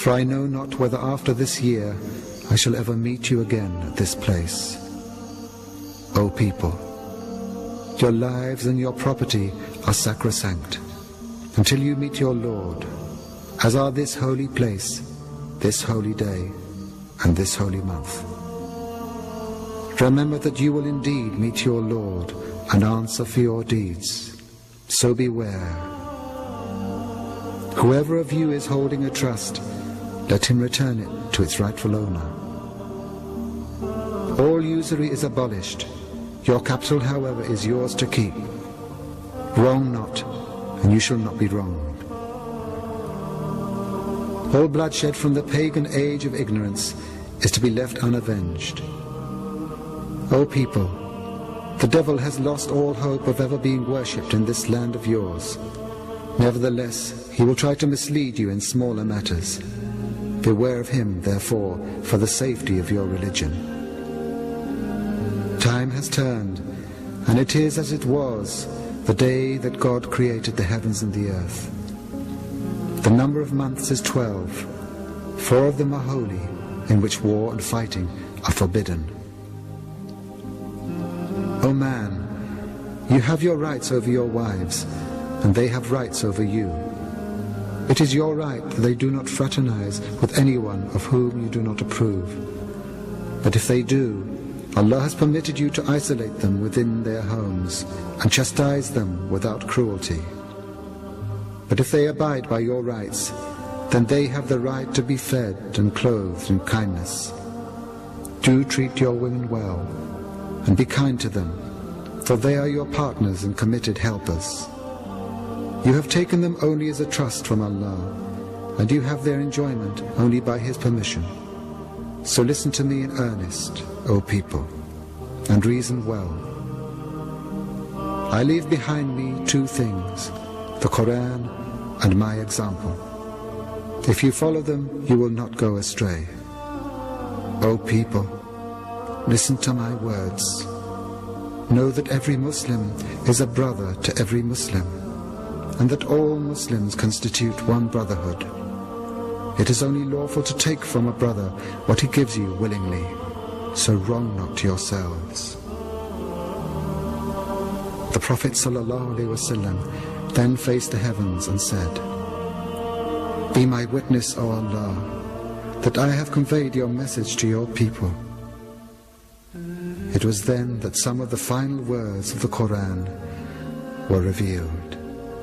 For I know not whether after this year I shall ever meet you again at this place. O people, your lives and your property are sacrosanct until you meet your Lord, as are this holy place, this holy day, and this holy month. Remember that you will indeed meet your Lord and answer for your deeds, so beware. Whoever of you is holding a trust, let him return it to its rightful owner. All usury is abolished. Your capital, however, is yours to keep. Wrong not, and you shall not be wronged. All bloodshed from the pagan age of ignorance is to be left unavenged. O people, the devil has lost all hope of ever being worshipped in this land of yours. Nevertheless, he will try to mislead you in smaller matters. Beware of him, therefore, for the safety of your religion. Time has turned, and it is as it was the day that God created the heavens and the earth. The number of months is 12. 4 of them are holy, in which war and fighting are forbidden. O man, you have your rights over your wives, and they have rights over you. It is your right that they do not fraternize with anyone of whom you do not approve. But if they do, Allah has permitted you to isolate them within their homes and chastise them without cruelty. But if they abide by your rights, then they have the right to be fed and clothed in kindness. Do treat your women well, and be kind to them, for they are your partners and committed helpers. You have taken them only as a trust from Allah, and you have their enjoyment only by His permission. So listen to me in earnest, O people, and reason well. I leave behind me 2 things, the Quran and my example. If you follow them, you will not go astray. O people, listen to my words. Know that every Muslim is a brother to every Muslim, and that all Muslims constitute one brotherhood. It is only lawful to take from a brother what he gives you willingly, so wrong not yourselves. The Prophet ﷺ then faced the heavens and said, Be my witness, O Allah, that I have conveyed your message to your people. It was then that some of the final words of the Quran were revealed.